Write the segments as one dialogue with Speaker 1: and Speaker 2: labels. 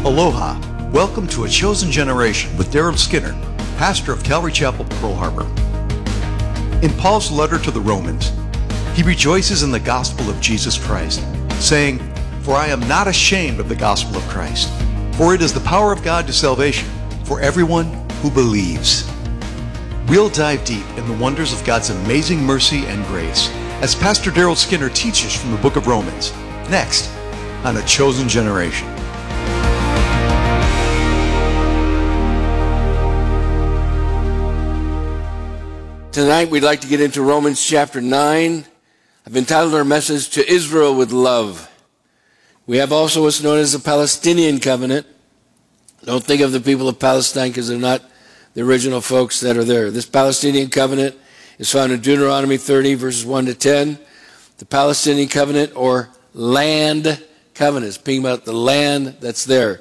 Speaker 1: Aloha. Welcome to A Chosen Generation with Daryl Skinner, pastor of Calvary Chapel, Pearl Harbor. In Paul's letter to the Romans, he rejoices in the gospel of Jesus Christ, saying, "For I am not ashamed of the gospel of Christ, for it is the power of God to salvation for everyone who believes." We'll dive deep in the wonders of God's amazing mercy and grace as Pastor Daryl Skinner teaches from the book of Romans, next on A Chosen Generation.
Speaker 2: Tonight we'd like to get into Romans chapter 9. I've entitled our message, "To Israel with Love." We have also what's known as the Palestinian covenant. Don't think of the people of Palestine because they're not the original folks that are there. This Palestinian covenant is found in Deuteronomy 30 verses 1 to 10. The Palestinian covenant or land covenant, speaking about the land that's there,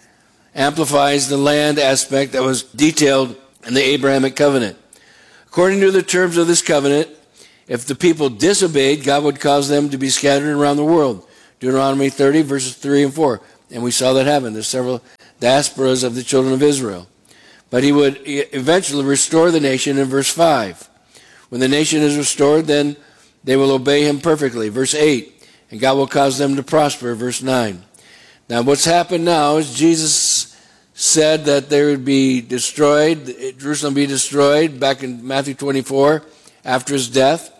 Speaker 2: amplifies the land aspect that was detailed in the Abrahamic covenant. According to the terms of this covenant, if the people disobeyed, God would cause them to be scattered around the world. Deuteronomy 30, verses 3 and 4. And we saw that happen. There's several diasporas of the children of Israel. But he would eventually restore the nation in verse 5. When the nation is restored, then they will obey him perfectly. Verse 8. And God will cause them to prosper. Verse 9. Now what's happened now is Jesus said that they would be destroyed, Jerusalem be destroyed, back in Matthew 24, after his death,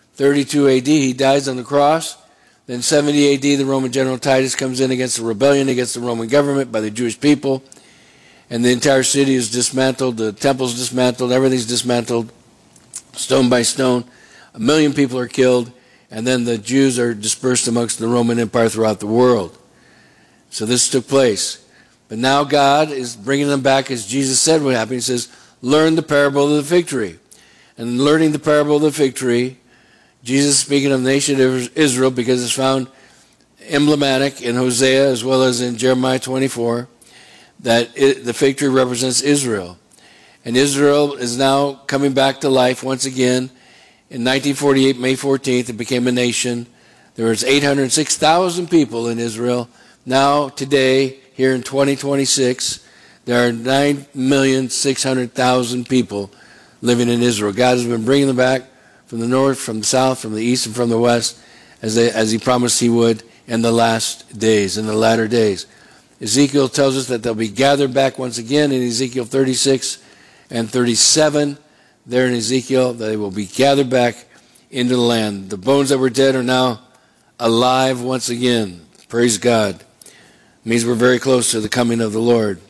Speaker 2: 32 AD, he dies on the cross. Then 70 AD, the Roman general Titus comes in against the rebellion against the Roman government by the Jewish people, and the entire city is dismantled, the temple's dismantled, everything's dismantled, stone by stone. 1 million people are killed, and then the Jews are dispersed amongst the Roman Empire throughout the world. So this took place. But now God is bringing them back as Jesus said would happen. He says, learn the parable of the fig tree. And learning the parable of the fig tree, Jesus speaking of the nation of Israel, because it's found emblematic in Hosea as well as in Jeremiah 24, that the fig tree represents Israel. And Israel is now coming back to life once again. In 1948, May 14th, it became a nation. There was 806,000 people in Israel. Now, today, here in 2026, there are 9,600,000 people living in Israel. God has been bringing them back from the north, from the south, from the east, and from the west, as he promised he would in the last days, in the latter days. Ezekiel tells us that they'll be gathered back once again in Ezekiel 36 and 37. There in Ezekiel, they will be gathered back into the land. The bones that were dead are now alive once again. Praise God. It means we're very close to the coming of the Lord.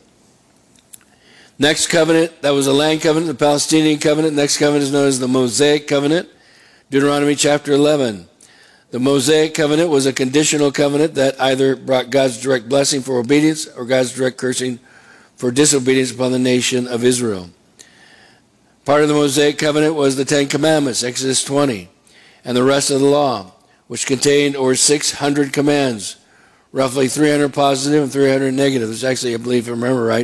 Speaker 2: Next covenant, that was a land covenant, the Palestinian covenant. Next covenant is known as the Mosaic covenant, Deuteronomy chapter 11. The Mosaic covenant was a conditional covenant that either brought God's direct blessing for obedience or God's direct cursing for disobedience upon the nation of Israel. Part of the Mosaic covenant was the Ten Commandments, Exodus 20, and the rest of the law, which contained over 600 commands. Roughly 300 positive and 300 negative. There's actually, I believe, if I remember right,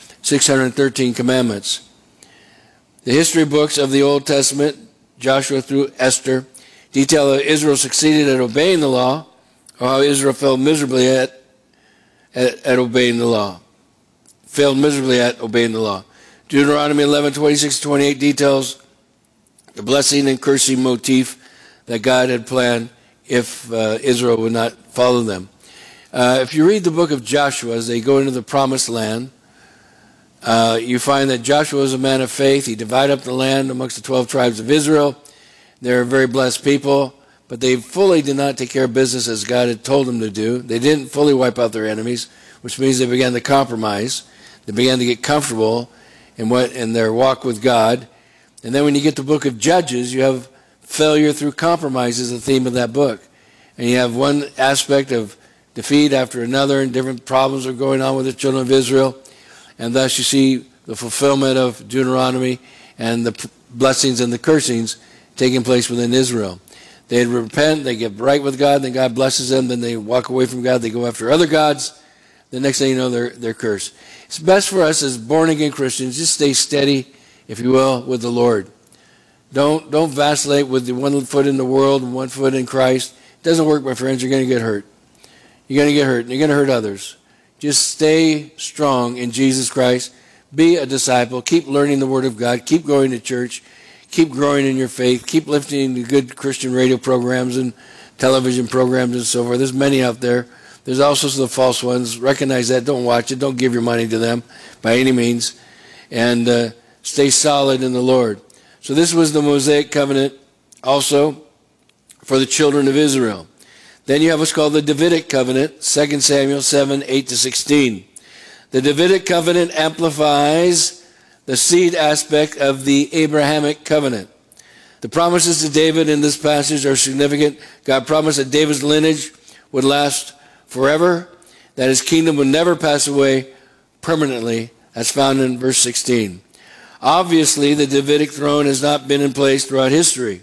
Speaker 2: 613 commandments. The history books of the Old Testament, Joshua through Esther, detail how Israel succeeded at obeying the law, or how Israel failed miserably at obeying the law. Failed miserably at obeying the law. Deuteronomy 11, 26 to 28 details the blessing and cursing motif that God had planned if Israel would not follow them. If you read the book of Joshua as they go into the promised land, you find that Joshua was a man of faith. He divided up the land amongst the 12 tribes of Israel. They're a very blessed people, but they fully did not take care of business as God had told them to do. They didn't fully wipe out their enemies, which means they began to compromise. They began to get comfortable in their walk with God. And then when you get to the book of Judges, you have failure through compromise is the theme of that book. And you have one aspect of defeat after another, and different problems are going on with the children of Israel. And thus you see the fulfillment of Deuteronomy and the blessings and the cursings taking place within Israel. They repent, they get right with God, then God blesses them, then they walk away from God, they go after other gods. The next thing you know, they're cursed. It's best for us as born-again Christians, just stay steady, if you will, with the Lord. Don't vacillate with the one foot in the world and one foot in Christ. It doesn't work, my friends. You're going to get hurt. You're going to get hurt, and you're going to hurt others. Just stay strong in Jesus Christ. Be a disciple. Keep learning the Word of God. Keep going to church. Keep growing in your faith. Keep listening to good Christian radio programs and television programs and so forth. There's many out there. There's also some false ones. Recognize that. Don't watch it. Don't give your money to them by any means. And stay solid in the Lord. So this was the Mosaic covenant also for the children of Israel. Then you have what's called the Davidic covenant, 2 Samuel 7, 8-16. The Davidic covenant amplifies the seed aspect of the Abrahamic covenant. The promises to David in this passage are significant. God promised that David's lineage would last forever, that his kingdom would never pass away permanently. That's found in verse 16. Obviously, the Davidic throne has not been in place throughout history.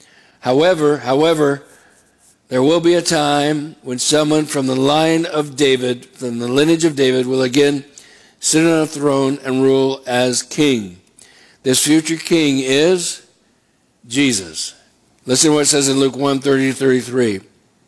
Speaker 2: However, there will be a time when someone from the line of David, from the lineage of David, will again sit on a throne and rule as king. This future king is Jesus. Listen to what it says in Luke 1:30-33.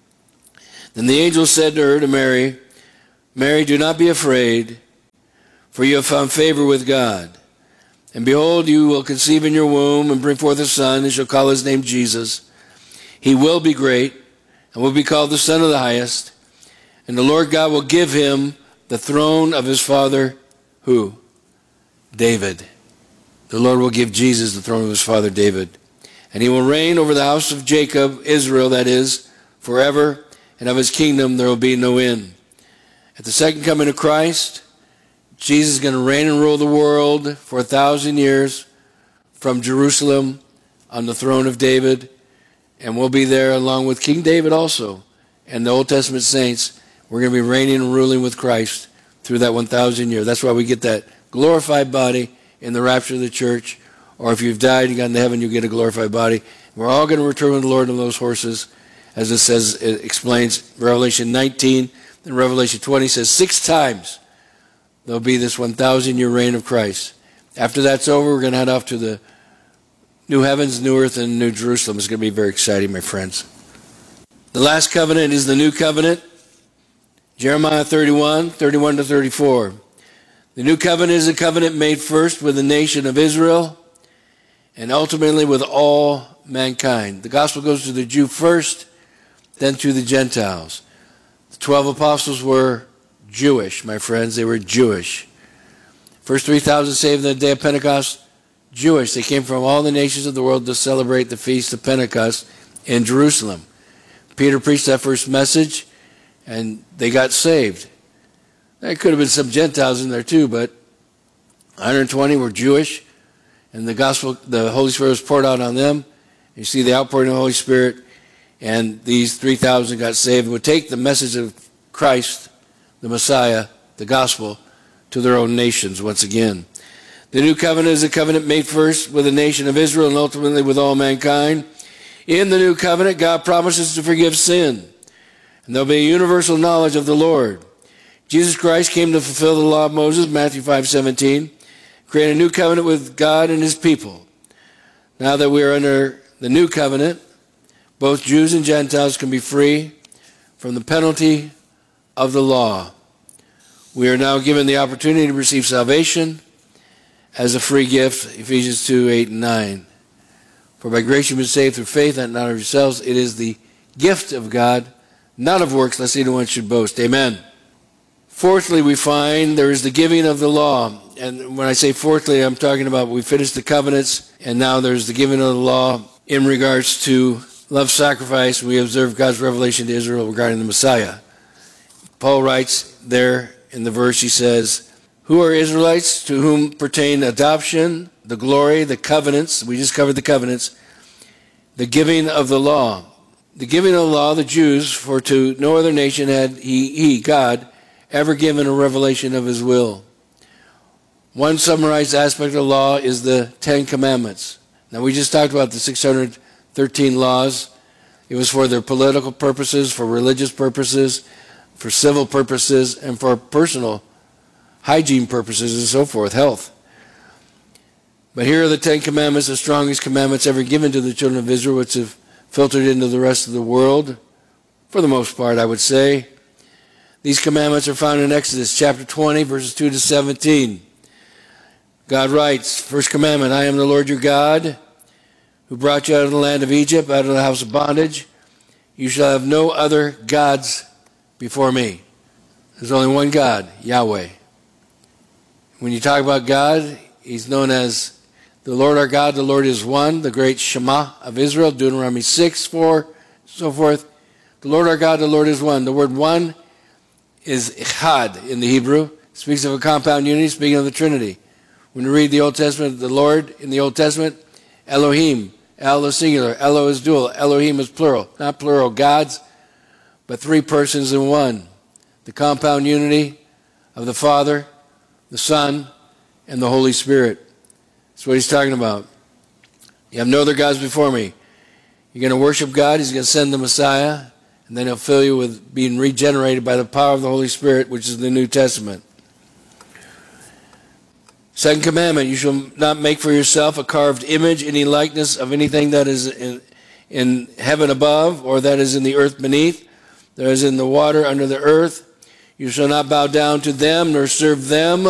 Speaker 2: Then the angel said to her, to Mary, Mary, do not be afraid, for you have found favor with God. And behold, you will conceive in your womb and bring forth a son, and shall call his name Jesus. He will be great, and will be called the Son of the Highest. And the Lord God will give him the throne of his father, who? David. The Lord will give Jesus the throne of his father David. And he will reign over the house of Jacob, Israel, that is, forever, and of his kingdom there will be no end. At the second coming of Christ, Jesus is going to reign and rule the world for 1,000 years from Jerusalem on the throne of David. And we'll be there along with King David also and the Old Testament saints. We're going to be reigning and ruling with Christ through that 1,000 years. That's why we get that glorified body in the rapture of the church. Or if you've died and gone to heaven, you get a glorified body. We're all going to return with the Lord on those horses, as it says, it explains. Revelation 19 and Revelation 20 says 6 times there'll be this 1,000-year reign of Christ. After that's over, we're going to head off to the new heavens, new earth, and new Jerusalem. It's going to be very exciting, my friends. The last covenant is the new covenant. Jeremiah 31, 31-34. The new covenant is a covenant made first with the nation of Israel and ultimately with all mankind. The gospel goes to the Jew first, then to the Gentiles. The 12 apostles were Jewish, my friends. They were Jewish. First 3,000 saved on the day of Pentecost, Jewish. They came from all the nations of the world to celebrate the feast of Pentecost in Jerusalem. Peter preached that first message, and they got saved. There could have been some Gentiles in there too, but 120 were Jewish, and the gospel, the Holy Spirit was poured out on them. You see the outpouring of the Holy Spirit, and these 3,000 got saved and would take the message of Christ, the Messiah, the gospel, to their own nations once again. The new covenant is a covenant made first with the nation of Israel and ultimately with all mankind. In the new covenant, God promises to forgive sin, and there'll be a universal knowledge of the Lord. Jesus Christ came to fulfill the law of Moses, Matthew 5:17, create a new covenant with God and his people. Now that we are under the new covenant, both Jews and Gentiles can be free from the penalty of the law. We are now given the opportunity to receive salvation as a free gift, Ephesians 2, 8, and 9. For by grace you've been saved through faith, and not of yourselves. It is the gift of God, not of works, lest anyone should boast. Amen. Fourthly, we find there is the giving of the law. And when I say fourthly, I'm talking about we finished the covenants, and now there's the giving of the law in regards to love sacrifice. We observe God's revelation to Israel regarding the Messiah. Paul writes there in the verse, he says, who are Israelites, to whom pertain adoption, the glory, the covenants. We just covered the covenants. The giving of the law. The giving of the law, the Jews, for to no other nation had he, God, ever given a revelation of his will. One summarized aspect of the law is the 10 Commandments. Now, we just talked about the 613 laws. It was for their political purposes, for religious purposes, for civil purposes, and for personal hygiene purposes and so forth, health. But here are the 10 Commandments, the strongest commandments ever given to the children of Israel, which have filtered into the rest of the world, for the most part, I would say. These commandments are found in Exodus chapter 20, verses 2 to 17. God writes, first commandment, I am the Lord your God, who brought you out of the land of Egypt, out of the house of bondage. You shall have no other gods before me. There's only one God, Yahweh. When you talk about God, he's known as the Lord our God, the Lord is one, the great Shema of Israel, Deuteronomy 6, 4, so forth. The Lord our God, the Lord is one. The word one is echad in the Hebrew. It speaks of a compound unity, speaking of the Trinity. When you read the Old Testament, the Lord in the Old Testament, Elohim, El is singular, Elo is dual, Elohim is plural. Not plural gods, but three persons in one. The compound unity of the Father, the Son, and the Holy Spirit. That's what he's talking about. You have no other gods before me. You're going to worship God, he's going to send the Messiah, and then he'll fill you with being regenerated by the power of the Holy Spirit, which is the New Testament. Second commandment, you shall not make for yourself a carved image, any likeness of anything that is in heaven above, or that is in the earth beneath, that is in the water under the earth. You shall not bow down to them, nor serve them,